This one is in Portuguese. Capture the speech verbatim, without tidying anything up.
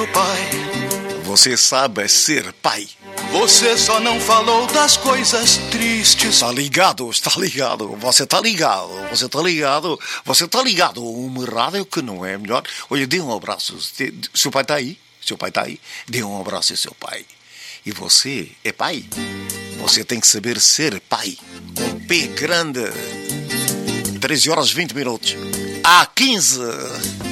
meu pai. Você sabe ser pai. Você só não falou das coisas tristes. Está ligado, está ligado. Você está ligado, você está ligado. Você está ligado. Uma rádio que não é melhor. Olha, dê um abraço. Seu pai está aí? Seu pai está aí? Dê um abraço ao seu pai. E você é pai? Você tem que saber ser pai. Com P grande. treze horas e vinte minutos. A quinze.